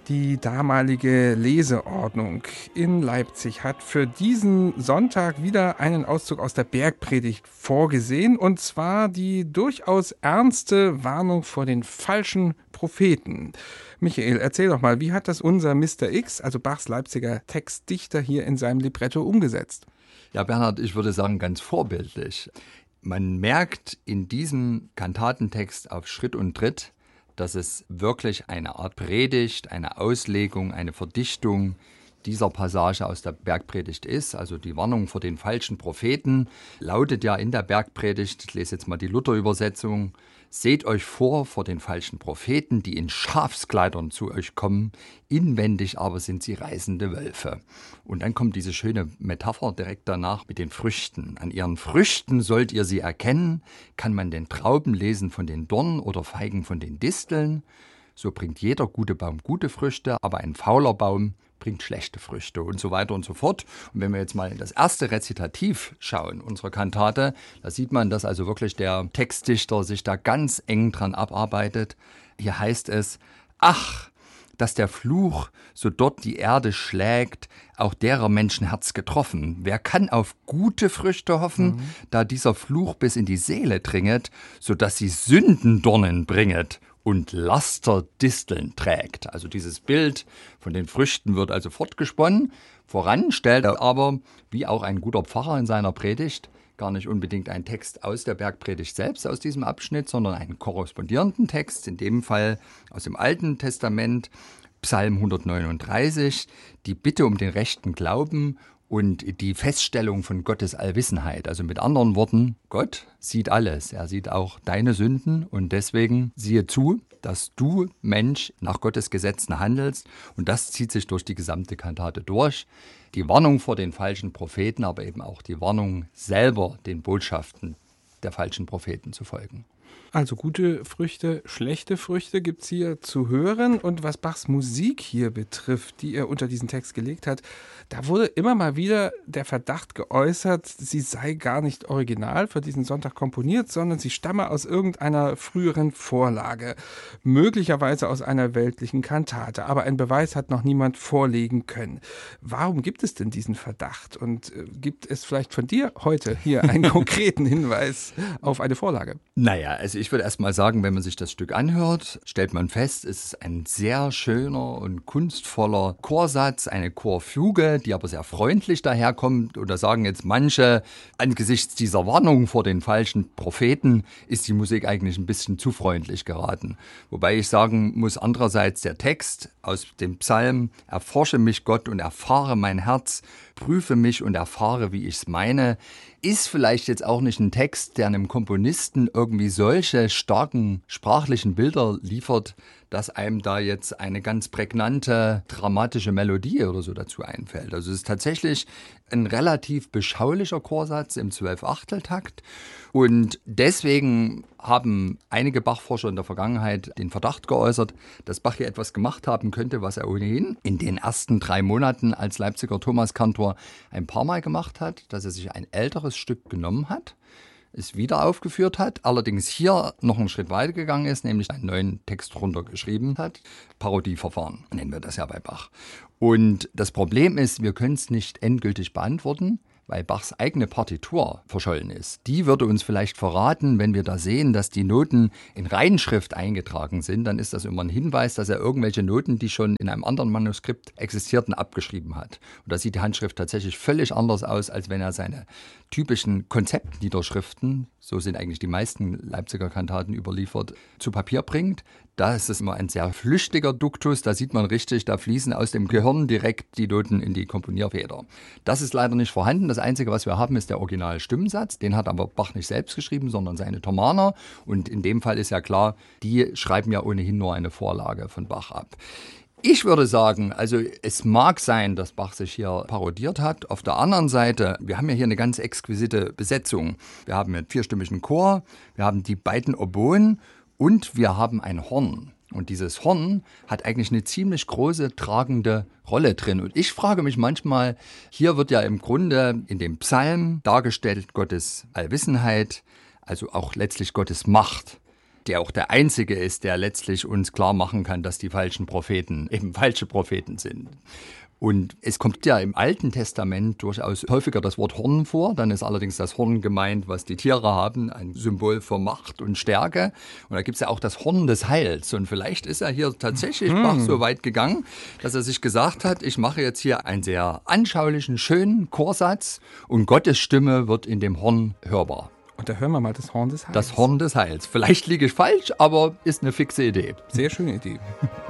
Die damalige Leseordnung in Leipzig hat für diesen Sonntag wieder einen Auszug aus der Bergpredigt vorgesehen, und zwar die durchaus ernste Warnung vor den falschen Propheten. Michael, erzähl doch mal, wie hat das unser Mr. X, also Bachs Leipziger Textdichter, hier in seinem Libretto umgesetzt? Ja, Bernhard, ich würde sagen, ganz vorbildlich. Man merkt in diesem Kantatentext auf Schritt und Tritt, dass es wirklich eine Art Predigt, eine Auslegung, eine Verdichtung dieser Passage aus der Bergpredigt ist. Also die Warnung vor den falschen Propheten lautet ja in der Bergpredigt, ich lese jetzt mal die Luther-Übersetzung: Seht euch vor den falschen Propheten, die in Schafskleidern zu euch kommen, inwendig aber sind sie reißende Wölfe. Und dann kommt diese schöne Metapher direkt danach mit den Früchten. An ihren Früchten sollt ihr sie erkennen. Kann man den Trauben lesen von den Dornen oder Feigen von den Disteln? So bringt jeder gute Baum gute Früchte, aber ein fauler Baum bringt schlechte Früchte und so weiter und so fort. Und wenn wir jetzt mal in das erste Rezitativ schauen, unserer Kantate, da sieht man, dass also wirklich der Textdichter sich da ganz eng dran abarbeitet. Hier heißt es: Ach, dass der Fluch so dort die Erde schlägt, auch derer Menschenherz getroffen. Wer kann auf gute Früchte hoffen, da dieser Fluch bis in die Seele dringet, so dass sie Sündendornen bringet und Lasterdisteln trägt. Also dieses Bild von den Früchten wird also fortgesponnen. Voran stellt er aber, wie auch ein guter Pfarrer in seiner Predigt, gar nicht unbedingt einen Text aus der Bergpredigt selbst, aus diesem Abschnitt, sondern einen korrespondierenden Text, in dem Fall aus dem Alten Testament, Psalm 139, die Bitte um den rechten Glauben und die Feststellung von Gottes Allwissenheit. Also mit anderen Worten, Gott sieht alles. Er sieht auch deine Sünden und deswegen siehe zu, dass du, Mensch, nach Gottes Gesetzen handelst. Und das zieht sich durch die gesamte Kantate durch. Die Warnung vor den falschen Propheten, aber eben auch die Warnung selber, den Botschaften der falschen Propheten zu folgen. Also gute Früchte, schlechte Früchte gibt's hier zu hören. Und was Bachs Musik hier betrifft, die er unter diesen Text gelegt hat, da wurde immer mal wieder der Verdacht geäußert, sie sei gar nicht original für diesen Sonntag komponiert, sondern sie stamme aus irgendeiner früheren Vorlage, möglicherweise aus einer weltlichen Kantate. Aber einen Beweis hat noch niemand vorlegen können. Warum gibt es denn diesen Verdacht? Und gibt es vielleicht von dir heute hier einen konkreten Hinweis auf eine Vorlage? Naja, also ich würde erst mal sagen, wenn man sich das Stück anhört, stellt man fest, es ist ein sehr schöner und kunstvoller Chorsatz, eine Chorfuge, die aber sehr freundlich daherkommt. Und da sagen jetzt manche, angesichts dieser Warnung vor den falschen Propheten ist die Musik eigentlich ein bisschen zu freundlich geraten. Wobei ich sagen muss, andererseits der Text aus dem Psalm: Erforsche mich, Gott, und erfahre mein Herz, prüfe mich und erfahre, wie ich's meine, ist vielleicht jetzt auch nicht ein Text, der einem Komponisten irgendwie solche starken sprachlichen Bilder liefert, dass einem da jetzt eine ganz prägnante, dramatische Melodie oder so dazu einfällt. Also es ist tatsächlich ein relativ beschaulicher Chorsatz im 12-Achtel-Takt. Und deswegen haben einige Bachforscher in der Vergangenheit den Verdacht geäußert, dass Bach hier etwas gemacht haben könnte, was er ohnehin in den ersten 3 Monaten als Leipziger Thomaskantor ein paar Mal gemacht hat, dass er sich ein älteres Stück genommen hat, es wieder aufgeführt hat, allerdings hier noch einen Schritt weiter gegangen ist, nämlich einen neuen Text runtergeschrieben hat. Parodieverfahren nennen wir das ja bei Bach. Und das Problem ist, wir können es nicht endgültig beantworten, weil Bachs eigene Partitur verschollen ist. Die würde uns vielleicht verraten, wenn wir da sehen, dass die Noten in Reinschrift eingetragen sind, dann ist das immer ein Hinweis, dass er irgendwelche Noten, die schon in einem anderen Manuskript existierten, abgeschrieben hat. Und da sieht die Handschrift tatsächlich völlig anders aus, als wenn er seine typischen Konzeptniederschriften, so sind eigentlich die meisten Leipziger Kantaten überliefert, zu Papier bringt. Da ist es immer ein sehr flüchtiger Duktus, da sieht man richtig, da fließen aus dem Gehirn direkt die Noten in die Komponierfeder. Das ist leider nicht vorhanden. Das Einzige, was wir haben, ist der Originalstimmensatz. Den hat aber Bach nicht selbst geschrieben, sondern seine Thomaner. Und in dem Fall ist ja klar, die schreiben ja ohnehin nur eine Vorlage von Bach ab. Ich würde sagen, also es mag sein, dass Bach sich hier parodiert hat. Auf der anderen Seite, wir haben ja hier eine ganz exquisite Besetzung. Wir haben einen 4-stimmigen Chor, wir haben die beiden Oboen und wir haben ein Horn. Und dieses Horn hat eigentlich eine ziemlich große tragende Rolle drin. Und ich frage mich manchmal, hier wird ja im Grunde in dem Psalm dargestellt Gottes Allwissenheit, also auch letztlich Gottes Macht. der auch der einzige ist, der letztlich uns klar machen kann, dass die falschen Propheten eben falsche Propheten sind. Und es kommt ja im Alten Testament durchaus häufiger das Wort Horn vor. Dann ist allerdings das Horn gemeint, was die Tiere haben, ein Symbol für Macht und Stärke. Und da gibt es ja auch das Horn des Heils. Und vielleicht ist er hier tatsächlich Bach so weit gegangen, dass er sich gesagt hat, ich mache jetzt hier einen sehr anschaulichen, schönen Chorsatz und Gottes Stimme wird in dem Horn hörbar. Und da hören wir mal das Horn des Heils. Das Horn des Heils. Vielleicht liege ich falsch, aber ist eine fixe Idee. Sehr schöne Idee.